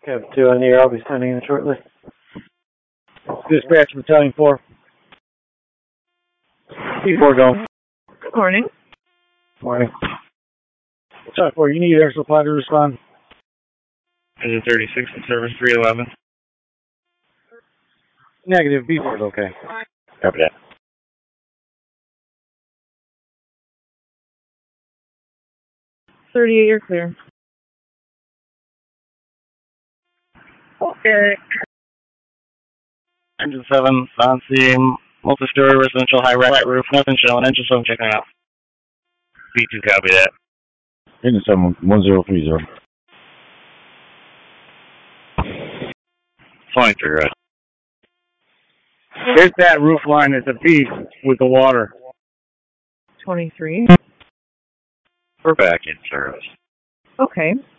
Cap 2 on the air. I'll be sending in shortly. Dispatch Battalion 4. P4 go. Good morning. Morning. What's up, for? You need air supply to respond? Engine 36 in service 311. Negative, B4 is okay. Copy that. You're clear. Okay. Engine 7, on scene, multi-story residential high flat roof, nothing showing, engine 7 checking out. B2, copy that. Engine 7, 1030. Flying through, right? Hit that roof line at the beach with the water. 23. We're back in service. Okay.